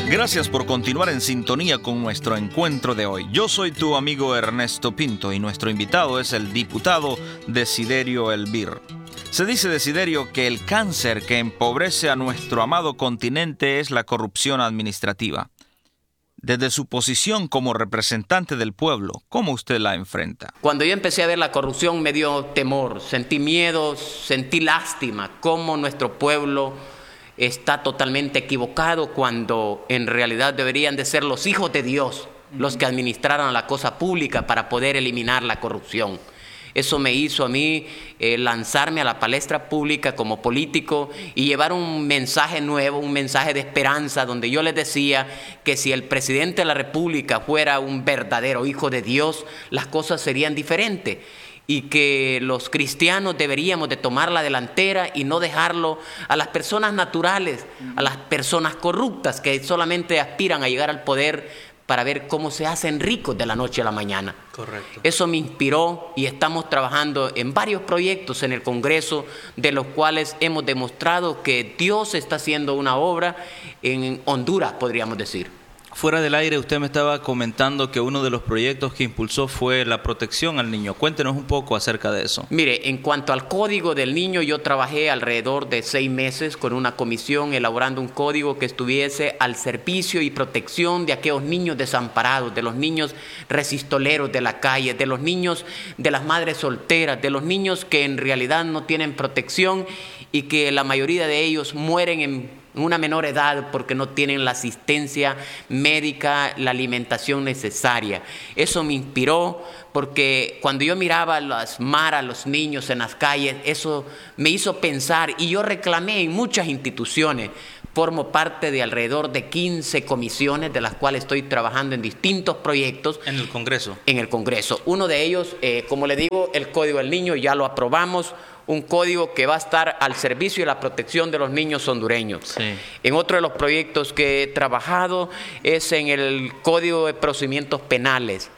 Gracias por continuar en sintonía con nuestro encuentro de hoy. Yo soy tu amigo Ernesto Pinto y nuestro invitado es el diputado Desiderio Elvir. Se dice, Desiderio, que el cáncer que empobrece a nuestro amado continente es la corrupción administrativa. Desde su posición como representante del pueblo, ¿cómo usted la enfrenta? Cuando yo empecé a ver la corrupción me dio temor, sentí miedo, sentí lástima, cómo nuestro pueblo está totalmente equivocado cuando en realidad deberían de ser los hijos de Dios los que administraran la cosa pública para poder eliminar la corrupción. Eso me hizo a mí lanzarme a la palestra pública como político y llevar un mensaje nuevo, un mensaje de esperanza, donde yo les decía que si el presidente de la República fuera un verdadero hijo de Dios, las cosas serían diferentes. Y que los cristianos deberíamos de tomar la delantera y no dejarlo a las personas naturales, a las personas corruptas que solamente aspiran a llegar al poder para ver cómo se hacen ricos de la noche a la mañana. Correcto. Eso me inspiró y estamos trabajando en varios proyectos en el Congreso, de los cuales hemos demostrado que Dios está haciendo una obra en Honduras, podríamos decir. Fuera del aire, usted me estaba comentando que uno de los proyectos que impulsó fue la protección al niño. Cuéntenos un poco acerca de eso. Mire, en cuanto al Código del Niño, yo trabajé alrededor de 6 meses con una comisión elaborando un código que estuviese al servicio y protección de aquellos niños desamparados, de los niños resistoleros de la calle, de los niños de las madres solteras, de los niños que en realidad no tienen protección y que la mayoría de ellos mueren en una menor edad porque no tienen la asistencia médica, la alimentación necesaria. Eso me inspiró porque cuando yo miraba las maras, los niños en las calles, eso me hizo pensar y yo reclamé en muchas instituciones. Formo parte de alrededor de 15 comisiones de las cuales estoy trabajando en distintos proyectos. ¿En el Congreso? En el Congreso. Uno de ellos, como le digo, el Código del Niño, ya lo aprobamos. Un código que va a estar al servicio y la protección de los niños hondureños. Sí. En otro de los proyectos que he trabajado es en el Código de Procedimientos Penales.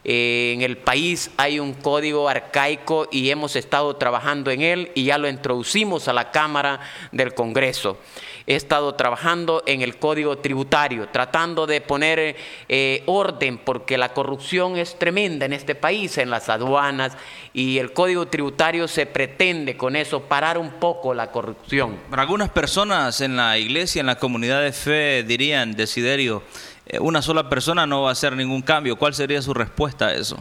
En el país hay un código arcaico y hemos estado trabajando en él y ya lo introducimos a la Cámara del Congreso. He estado trabajando en el Código Tributario, tratando de poner orden, porque la corrupción es tremenda en este país, en las aduanas, y el Código Tributario se pretende con eso parar un poco la corrupción. Para algunas personas en la iglesia, en la comunidad de fe, dirían, Desiderio, una sola persona no va a hacer ningún cambio. ¿Cuál sería su respuesta a eso?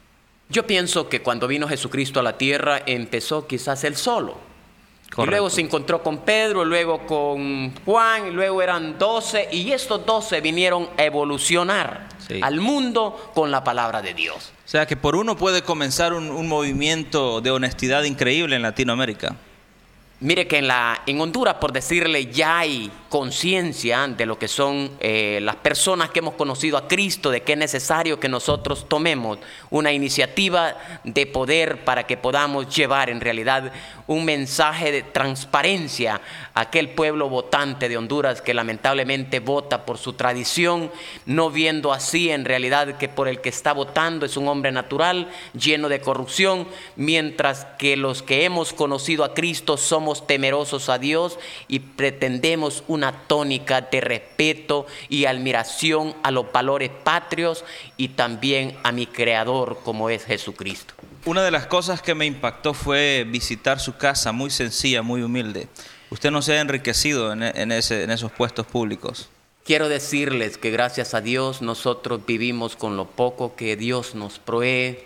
Yo pienso que cuando vino Jesucristo a la tierra, empezó quizás él solo. Correcto. Y luego se encontró con Pedro, luego con Juan, y luego eran 12, y estos 12 vinieron a evolucionar al mundo con la palabra de Dios. O sea que por uno puede comenzar un movimiento de honestidad increíble en Latinoamérica. Mire que en Honduras, por decirle, ya hay conciencia de lo que son las personas que hemos conocido a Cristo, de que es necesario que nosotros tomemos una iniciativa de poder para que podamos llevar en realidad un mensaje de transparencia a aquel pueblo votante de Honduras que lamentablemente vota por su tradición, no viendo así en realidad que por el que está votando es un hombre natural, lleno de corrupción, mientras que los que hemos conocido a Cristo somos temerosos a Dios y pretendemos una tónica de respeto y admiración a los valores patrios y también a mi Creador como es Jesucristo. Una de las cosas que me impactó fue visitar su casa, muy sencilla, muy humilde. Usted no se ha enriquecido en esos puestos públicos. Quiero decirles que gracias a Dios nosotros vivimos con lo poco que Dios nos provee.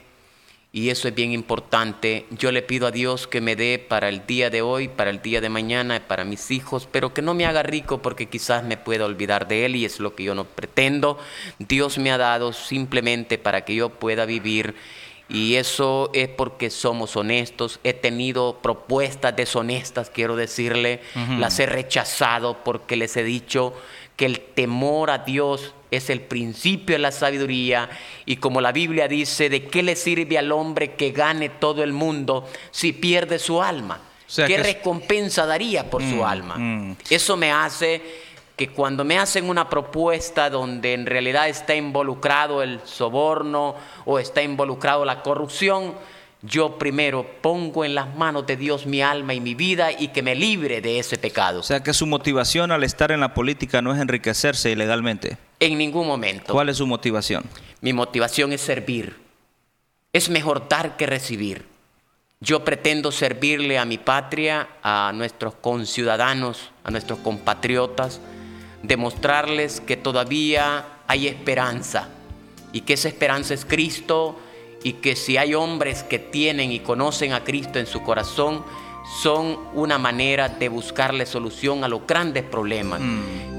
Y eso es bien importante. Yo le pido a Dios que me dé para el día de hoy, para el día de mañana, para mis hijos, pero que no me haga rico porque quizás me pueda olvidar de Él y es lo que yo no pretendo. Dios me ha dado simplemente para que yo pueda vivir y eso es porque somos honestos. He tenido propuestas deshonestas, quiero decirle, las he rechazado porque les he dicho que el temor a Dios es el principio de la sabiduría y como la Biblia dice, ¿de qué le sirve al hombre que gane todo el mundo si pierde su alma? O sea, ¿qué recompensa daría por su alma? Eso me hace que cuando me hacen una propuesta donde en realidad está involucrado el soborno o está involucrado la corrupción, yo primero pongo en las manos de Dios mi alma y mi vida y que me libre de ese pecado. O sea que su motivación al estar en la política no es enriquecerse ilegalmente. En ningún momento. ¿Cuál es su motivación? Mi motivación es servir. Es mejor dar que recibir. Yo pretendo servirle a mi patria, a nuestros conciudadanos, a nuestros compatriotas, demostrarles que todavía hay esperanza y que esa esperanza es Cristo, y que si hay hombres que tienen y conocen a Cristo en su corazón, son una manera de buscarle solución a los grandes problemas.